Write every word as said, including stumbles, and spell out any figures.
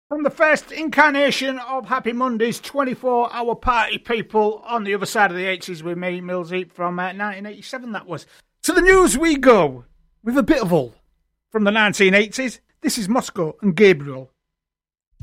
From the first incarnation of Happy Mondays, twenty-four hour party people on the other side of the eighties with me, Millsy, from uh, nineteen eighty-seven that was. To the news we go, with a bit of all. From the nineteen eighties, this is Moscow and Gabriel